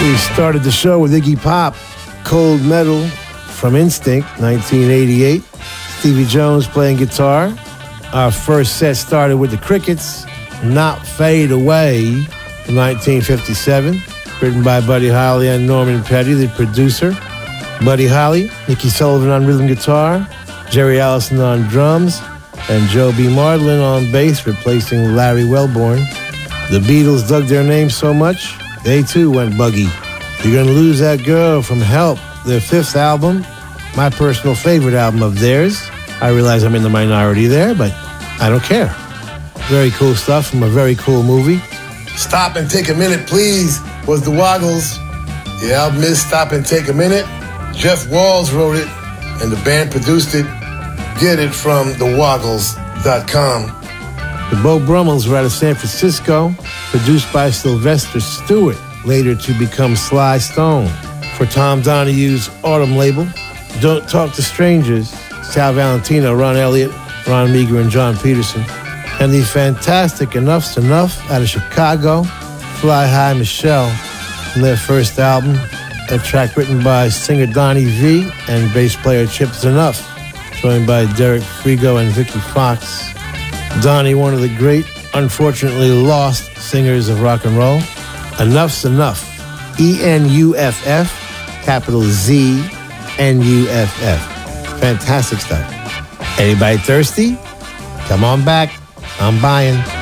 We started the show with Iggy Pop, Cold Metal from Instinct, 1988. Stevie Jones playing guitar. Our first set started with the Crickets, Not Fade Away, from 1957, written by Buddy Holly and Norman Petty, the producer. Buddy Holly, Nicky Sullivan on rhythm guitar, Jerry Allison on drums, and Joe B. Marlin on bass, replacing Larry Wellborn. The Beatles dug their name so much, they too went buggy. You're Gonna Lose That Girl from Help, their fifth album, my personal favorite album of theirs. I realize I'm in the minority there, but I don't care. Very cool stuff from a very cool movie. Stop and Take a Minute, Please was the Woggles. The album is Stop and Take a Minute. Jeff Walls wrote it, and the band produced it. Get it from thewoggles.com. The Beau Brummels were out of San Francisco, produced by Sylvester Stewart, later to become Sly Stone. For Tom Donahue's Autumn label, Don't Talk to Strangers, Sal Valentino, Ron Elliott, Ron Meager, and John Peterson. And the fantastic Enough's Enough out of Chicago, Fly High Michelle, from their first album, a track written by singer Donnie V and bass player Chip Z'Nuff, joined by Derek Frigo and Vicky Fox. Donnie, one of the great, unfortunately lost singers of rock and roll. Enough's Enough. ENUFF, capital ZNUFF. Fantastic stuff. Anybody thirsty? Come on back. I'm buying.